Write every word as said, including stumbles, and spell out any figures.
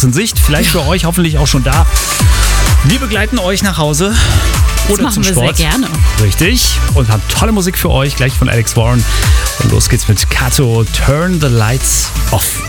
in Sicht. Vielleicht Ja. für euch hoffentlich auch schon da. Wir begleiten euch nach Hause oder Das zum machen wir Sport. sehr gerne. Richtig. Und haben tolle Musik für euch, gleich von Alex Warren. Und los geht's mit Kato, Turn the Lights Off.